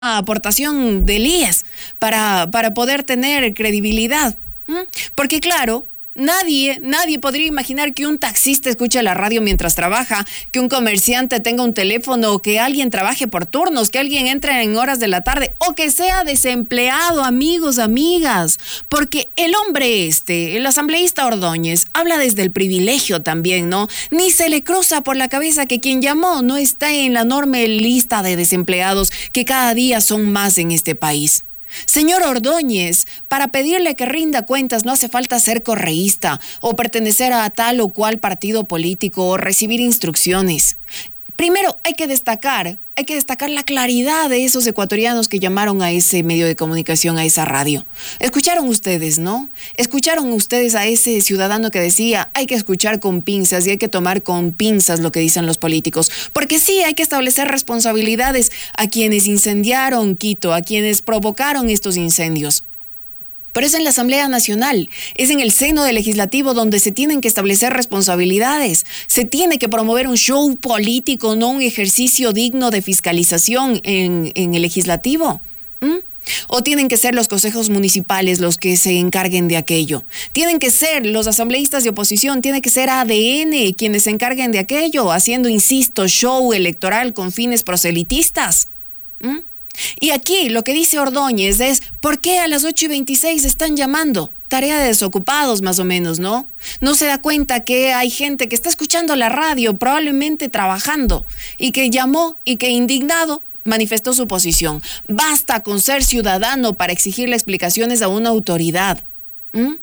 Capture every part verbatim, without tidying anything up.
aportación del I E S para, para poder tener credibilidad. ¿Mm? Porque claro, Nadie, nadie podría imaginar que un taxista escuche la radio mientras trabaja, que un comerciante tenga un teléfono, que alguien trabaje por turnos, que alguien entre en horas de la tarde o que sea desempleado, amigos, amigas. Porque el hombre este, el asambleísta Ordóñez, habla desde el privilegio también, ¿no? Ni se le cruza por la cabeza que quien llamó no está en la enorme lista de desempleados que cada día son más en este país. Señor Ordóñez, para pedirle que rinda cuentas no hace falta ser correísta o pertenecer a tal o cual partido político o recibir instrucciones. Primero hay que destacar, hay que destacar la claridad de esos ecuatorianos que llamaron a ese medio de comunicación, a esa radio. Escucharon ustedes, ¿no? Escucharon ustedes a ese ciudadano que decía, hay que escuchar con pinzas y hay que tomar con pinzas lo que dicen los políticos. Porque sí, hay que establecer responsabilidades a quienes incendiaron Quito, a quienes provocaron estos incendios. Pero es en la Asamblea Nacional, es en el seno del legislativo donde se tienen que establecer responsabilidades. Se tiene que promover un show político, no un ejercicio digno de fiscalización en, en el legislativo. ¿Mm? O tienen que ser los consejos municipales los que se encarguen de aquello. Tienen que ser los asambleístas de oposición, tiene que ser A D N quienes se encarguen de aquello, haciendo, insisto, show electoral con fines proselitistas. ¿Mm? Y aquí lo que dice Ordóñez es, ¿por qué a las ocho y veintiséis están llamando? Tarea de desocupados más o menos, ¿no? No se da cuenta que hay gente que está escuchando la radio, probablemente trabajando, y que llamó y que indignado manifestó su posición. Basta con ser ciudadano para exigirle explicaciones a una autoridad. ¿Mm?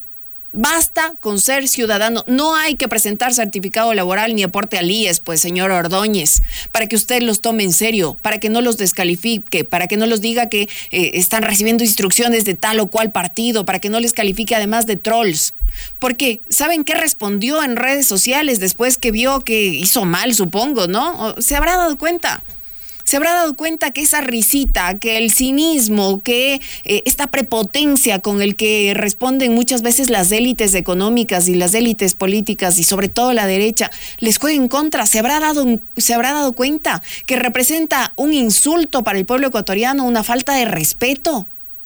Basta con ser ciudadano. No hay que presentar certificado laboral ni aporte al I E S, pues, señor Ordóñez, para que usted los tome en serio, para que no los descalifique, para que no los diga que eh, están recibiendo instrucciones de tal o cual partido, para que no les califique además de trolls. Porque, ¿saben qué respondió en redes sociales después que vio que hizo mal, supongo, ¿no? ¿Se habrá dado cuenta? Se habrá dado cuenta que esa risita, que el cinismo, que eh, esta prepotencia con el que responden muchas veces las élites económicas y las élites políticas y sobre todo la derecha, les juega en contra. Se habrá dado, se habrá dado cuenta que representa un insulto para el pueblo ecuatoriano, una falta de respeto.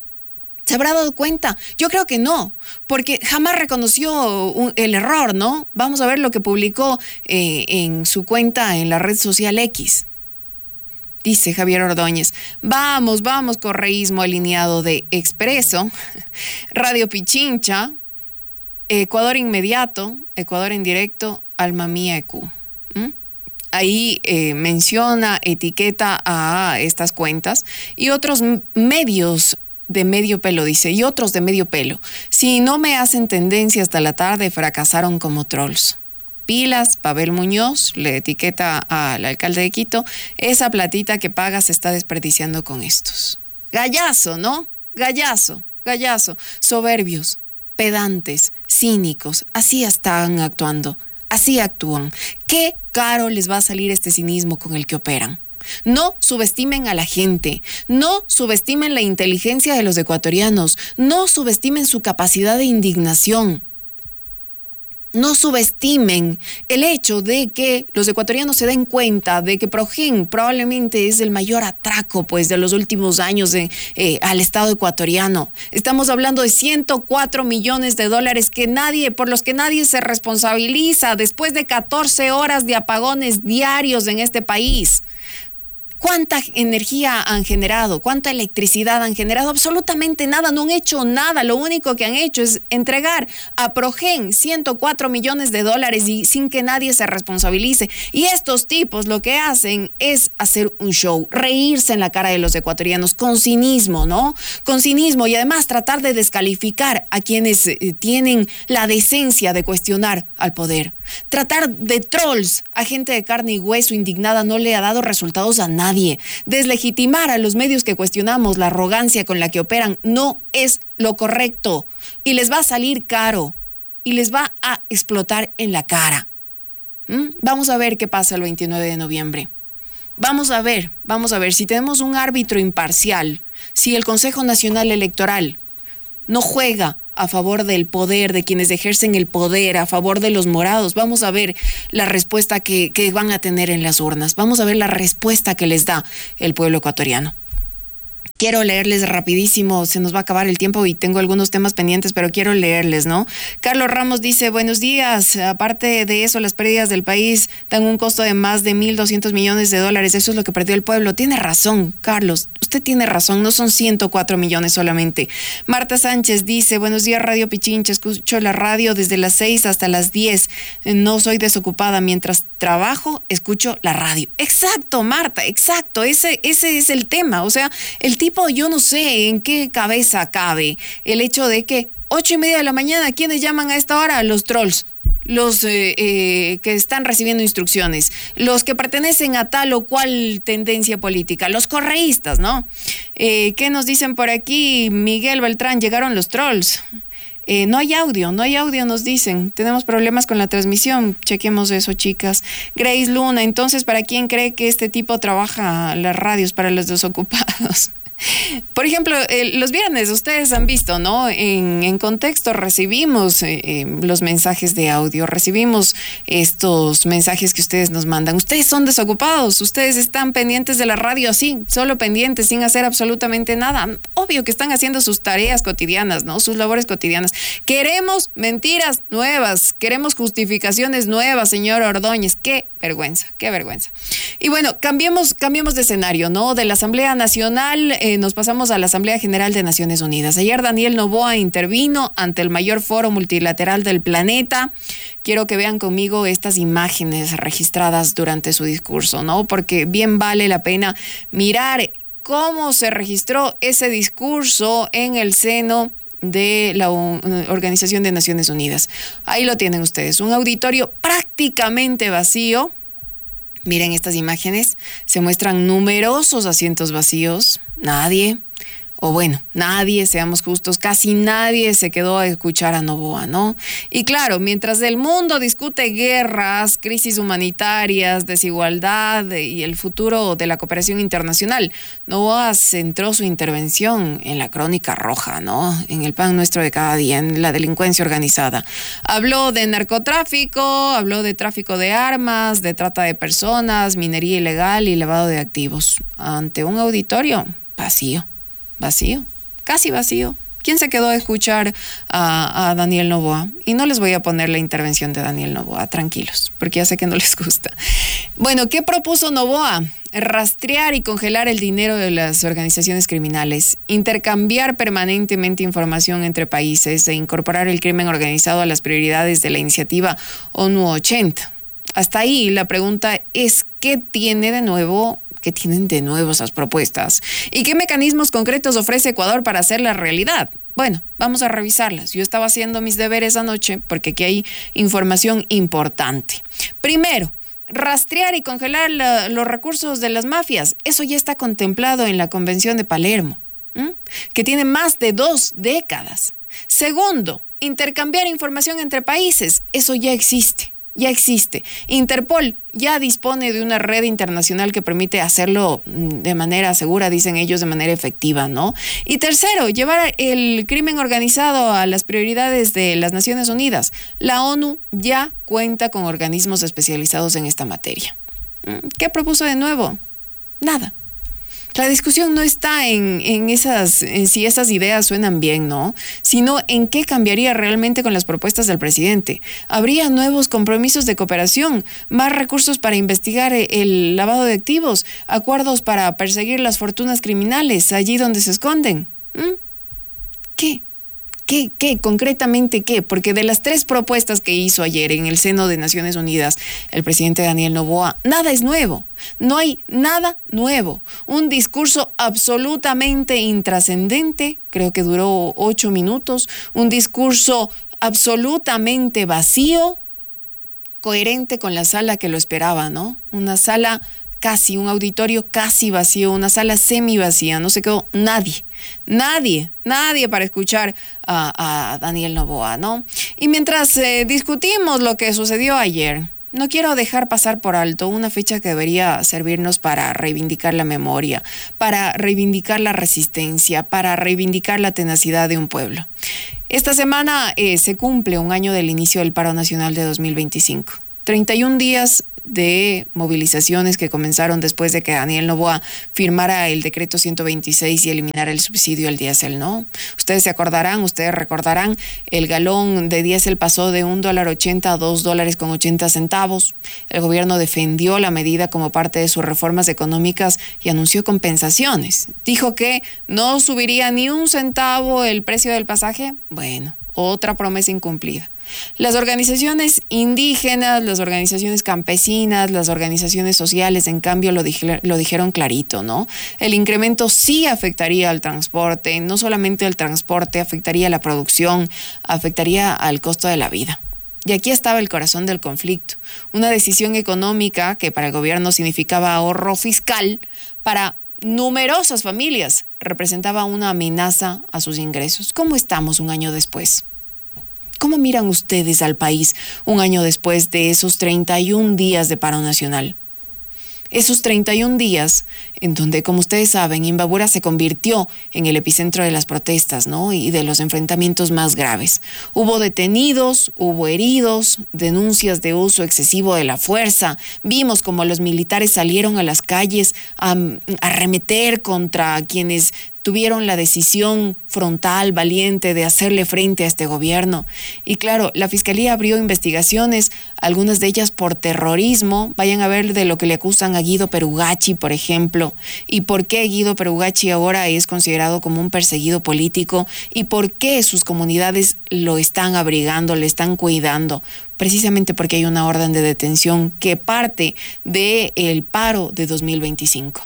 ¿Se habrá dado cuenta? Yo creo que no, porque jamás reconoció un, el error, ¿no? Vamos a ver lo que publicó eh, en su cuenta en la red social X. Dice Javier Ordóñez, vamos, vamos, correísmo alineado de Expreso, Radio Pichincha, Ecuador Inmediato, Ecuador en Directo, Alma Mía E Q. ¿Mm? Ahí eh, menciona, etiqueta a estas cuentas y otros medios de medio pelo, dice, y otros de medio pelo. Si no me hacen tendencia hasta la tarde, fracasaron como trolls. Pilas, Pavel Muñoz le etiqueta al alcalde de Quito, esa platita que paga se está desperdiciando con estos. Gallazo, ¿no? Gallazo, gallazo. Soberbios, pedantes, cínicos, así están actuando, así actúan. Qué caro les va a salir este cinismo con el que operan. No subestimen a la gente, no subestimen la inteligencia de los ecuatorianos, no subestimen su capacidad de indignación. No subestimen el hecho de que los ecuatorianos se den cuenta de que Progen probablemente es el mayor atraco, pues, de los últimos años de, eh, al Estado ecuatoriano. Estamos hablando de ciento cuatro millones de dólares que nadie, por los que nadie se responsabiliza después de catorce horas de apagones diarios en este país. ¿Cuánta energía han generado? ¿Cuánta electricidad han generado? Absolutamente nada, no han hecho nada. Lo único que han hecho es entregar a Progen ciento cuatro millones de dólares y sin que nadie se responsabilice. Y estos tipos lo que hacen es hacer un show, reírse en la cara de los ecuatorianos con cinismo, ¿no? Con cinismo y además tratar de descalificar a quienes eh, tienen la decencia de cuestionar al poder. Tratar de trolls a gente de carne y hueso indignada no le ha dado resultados a nadie. Deslegitimar a los medios que cuestionamos la arrogancia con la que operan no es lo correcto y les va a salir caro y les va a explotar en la cara. ¿Mm? Vamos a ver qué pasa el veintinueve de noviembre. Vamos a ver, vamos a ver si tenemos un árbitro imparcial, si el Consejo Nacional Electoral no juega a favor del poder, de quienes ejercen el poder, a favor de los morados. Vamos a ver la respuesta que, que van a tener en las urnas. Vamos a ver la respuesta que les da el pueblo ecuatoriano. Quiero leerles rapidísimo, se nos va a acabar el tiempo y tengo algunos temas pendientes, pero quiero leerles, ¿no? Carlos Ramos dice, buenos días, aparte de eso, las pérdidas del país dan un costo de más de mil doscientos millones de dólares, eso es lo que perdió el pueblo. Tiene razón, Carlos, usted tiene razón, no son ciento cuatro millones solamente. Marta Sánchez dice, buenos días Radio Pichincha, escucho la radio desde las seis hasta las diez, no soy desocupada, mientras trabajo, escucho la radio. Exacto, Marta, exacto, ese, ese es el tema, o sea, el tipo yo no sé en qué cabeza cabe el hecho de que ocho y media de la mañana, ¿quiénes llaman a esta hora? Los trolls, los eh, eh, que están recibiendo instrucciones, los que pertenecen a tal o cual tendencia política, los correístas, ¿no? Eh, ¿Qué nos dicen por aquí? Miguel Beltrán, llegaron los trolls. Eh, no hay audio, no hay audio, nos dicen. Tenemos problemas con la transmisión. Chequemos eso, chicas. Grace Luna, entonces, ¿para quién cree que este tipo trabaja las radios? Para los desocupados. Por ejemplo, eh, los viernes ustedes han visto, ¿no? En, en contexto recibimos eh, eh, los mensajes de audio, recibimos estos mensajes que ustedes nos mandan. Ustedes son desocupados, ustedes están pendientes de la radio así, solo pendientes, sin hacer absolutamente nada. Obvio que están haciendo sus tareas cotidianas, ¿no? Sus labores cotidianas. Queremos mentiras nuevas, queremos justificaciones nuevas, señor Ordóñez. Qué vergüenza, qué vergüenza. Y bueno, cambiemos, cambiemos de escenario, ¿no? De la Asamblea Nacional eh, nos pasamos a la Asamblea General de Naciones Unidas. Ayer Daniel Noboa intervino ante el mayor foro multilateral del planeta. Quiero que vean conmigo estas imágenes registradas durante su discurso, ¿no? Porque bien vale la pena mirar cómo se registró ese discurso en el seno de la Organización de Naciones Unidas. Ahí lo tienen ustedes, un auditorio prácticamente vacío. Miren estas imágenes, se muestran numerosos asientos vacíos, nadie, o bueno, nadie, seamos justos, casi nadie se quedó a escuchar a Noboa, ¿no? Y claro, mientras el mundo discute guerras, crisis humanitarias, desigualdad y el futuro de la cooperación internacional, Noboa centró su intervención en la crónica roja, ¿no? En el pan nuestro de cada día, en la delincuencia organizada. Habló de narcotráfico, habló de tráfico de armas, de trata de personas, minería ilegal y lavado de activos. Ante un auditorio vacío. Vacío, casi vacío. ¿Quién se quedó a escuchar a, a Daniel Noboa? Y no les voy a poner la intervención de Daniel Noboa, tranquilos, porque ya sé que no les gusta. Bueno, ¿qué propuso Noboa? Rastrear y congelar el dinero de las organizaciones criminales, intercambiar permanentemente información entre países e incorporar el crimen organizado a las prioridades de la iniciativa ONU ochenta. Hasta ahí la pregunta es, ¿qué tiene de nuevo? ¿Qué tienen de nuevo esas propuestas? ¿Y qué mecanismos concretos ofrece Ecuador para hacerla realidad? Bueno, vamos a revisarlas. Yo estaba haciendo mis deberes anoche porque aquí hay información importante. Primero, rastrear y congelar la, los recursos de las mafias. Eso ya está contemplado en la Convención de Palermo, ¿m? que tiene más de dos décadas. Segundo, intercambiar información entre países. Eso ya existe. Ya existe. Interpol ya dispone de una red internacional que permite hacerlo de manera segura, dicen ellos, de manera efectiva, ¿no? Y tercero, llevar el crimen organizado a las prioridades de las Naciones Unidas. La ONU ya cuenta con organismos especializados en esta materia. ¿Qué propuso de nuevo? Nada. La discusión no está en, en, esas, en si esas ideas suenan bien, ¿no? Sino en qué cambiaría realmente con las propuestas del presidente. ¿Habría nuevos compromisos de cooperación? ¿Más recursos para investigar el lavado de activos? ¿Acuerdos para perseguir las fortunas criminales allí donde se esconden? ¿Mm? ¿Qué? ¿Qué, qué, concretamente qué? Porque de las tres propuestas que hizo ayer en el seno de Naciones Unidas el presidente Daniel Noboa, nada es nuevo. No hay nada nuevo. Un discurso absolutamente intrascendente, creo que duró ocho minutos, un discurso absolutamente vacío, coherente con la sala que lo esperaba, ¿no? Una sala casi, un auditorio casi vacío, una sala semi vacía, no se quedó nadie, nadie, nadie para escuchar a, a Daniel Noboa, ¿no? Y mientras eh, discutimos lo que sucedió ayer, no quiero dejar pasar por alto una fecha que debería servirnos para reivindicar la memoria, para reivindicar la resistencia, para reivindicar la tenacidad de un pueblo. Esta semana eh, se cumple un año del inicio del paro nacional de dos mil veinticinco. treinta y un días de movilizaciones que comenzaron después de que Daniel Noboa firmara el decreto ciento veintiséis y eliminara el subsidio al diésel, ¿no? Ustedes se acordarán, ustedes recordarán, el galón de diésel pasó de un dólar ochenta a dos dólares con ochenta centavos. El gobierno defendió la medida como parte de sus reformas económicas y anunció compensaciones. Dijo que no subiría ni un centavo el precio del pasaje. Bueno, otra promesa incumplida. Las organizaciones indígenas, las organizaciones campesinas, las organizaciones sociales, en cambio, lo, dije, lo dijeron clarito, ¿no? El incremento sí afectaría al transporte, no solamente al transporte, afectaría a la producción, afectaría al costo de la vida. Y aquí estaba el corazón del conflicto. Una decisión económica que para el gobierno significaba ahorro fiscal, para numerosas familias representaba una amenaza a sus ingresos. ¿Cómo estamos un año después? ¿Cómo miran ustedes al país un año después de esos treinta y un días de paro nacional? Esos treinta y un días en donde, como ustedes saben, Imbabura se convirtió en el epicentro de las protestas, ¿no? Y de los enfrentamientos más graves. Hubo detenidos, hubo heridos, denuncias de uso excesivo de la fuerza. Vimos como los militares salieron a las calles a arremeter contra quienes tuvieron la decisión frontal, valiente, de hacerle frente a este gobierno. Y claro, la Fiscalía abrió investigaciones, algunas de ellas por terrorismo. Vayan a ver de lo que le acusan a Guido Perugacci, por ejemplo, y por qué Guido Perugacci ahora es considerado como un perseguido político, y por qué sus comunidades lo están abrigando, le están cuidando. Precisamente porque hay una orden de detención que parte del paro de dos mil veinticinco.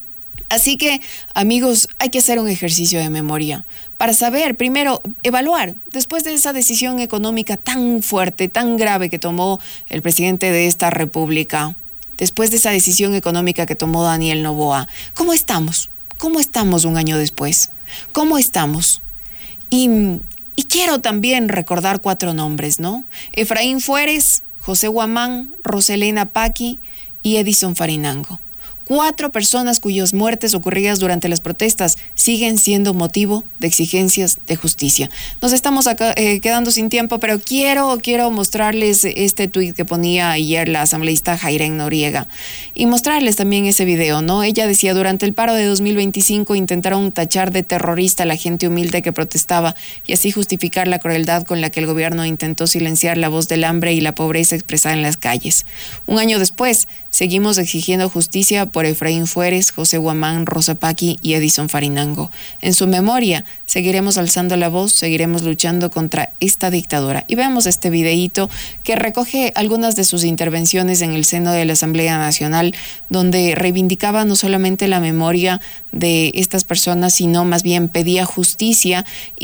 Así que, amigos, hay que hacer un ejercicio de memoria para saber, primero, evaluar, después de esa decisión económica tan fuerte, tan grave que tomó el presidente de esta república, después de esa decisión económica que tomó Daniel Noboa, ¿cómo estamos? ¿Cómo estamos un año después? ¿Cómo estamos? Y, y quiero también recordar cuatro nombres, ¿no? Efraín Fuérez, José Guamán, Roselena Paqui y Edison Farinango. Cuatro personas cuyas muertes ocurridas durante las protestas siguen siendo motivo de exigencias de justicia. Nos estamos acá, eh, quedando sin tiempo, pero quiero, quiero mostrarles este tuit que ponía ayer la asambleísta Jairen Noriega y mostrarles también ese video, ¿no? Ella decía: durante el paro de dos mil veinticinco intentaron tachar de terrorista a la gente humilde que protestaba y así justificar la crueldad con la que el gobierno intentó silenciar la voz del hambre y la pobreza expresada en las calles. Un año después, seguimos exigiendo justicia por Efraín Fuérez, José Guamán, Rosa Paqui y Edison Farinango. En su memoria, seguiremos alzando la voz, seguiremos luchando contra esta dictadura. Y veamos este videíto que recoge algunas de sus intervenciones en el seno de la Asamblea Nacional, donde reivindicaba no solamente la memoria de estas personas, sino más bien pedía justicia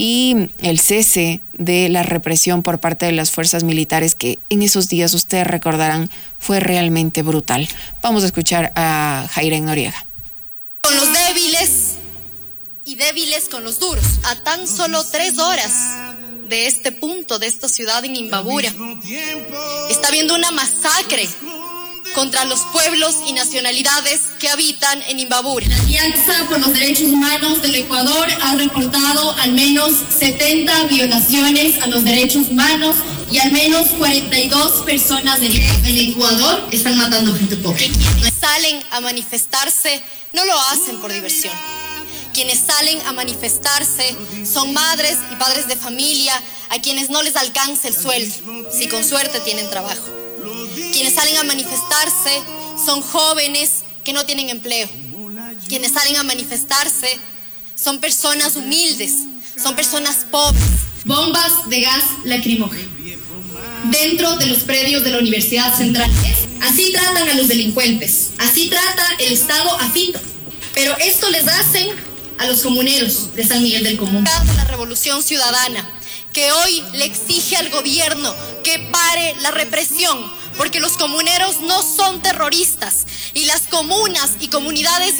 y el cese de la represión por parte de las fuerzas militares, que en esos días, ustedes recordarán, fue realmente brutal. Vamos a escuchar a Jairen Noriega. Con los débiles y débiles con los duros. A tan solo tres horas de este punto, de esta ciudad en Imbabura, está habiendo una masacre contra los pueblos y nacionalidades que habitan en Imbabura. La Alianza por los Derechos Humanos del Ecuador ha reportado al menos setenta violaciones a los derechos humanos y al menos cuarenta y dos personas en el Ecuador están matando gente pobre. Quienes salen a manifestarse no lo hacen por diversión. Quienes salen a manifestarse son madres y padres de familia a quienes no les alcanza el sueldo, si con suerte tienen trabajo. Quienes salen a manifestarse son jóvenes que no tienen empleo. Quienes salen a manifestarse son personas humildes, son personas pobres. Bombas de gas lacrimógeno dentro de los predios de la Universidad Central. Así tratan a los delincuentes, así trata el Estado a Fito. Pero esto les hacen a los comuneros de San Miguel del Común. La Revolución Ciudadana, que hoy le exige al gobierno que pare la represión, porque los comuneros no son terroristas y las comunas y comunidades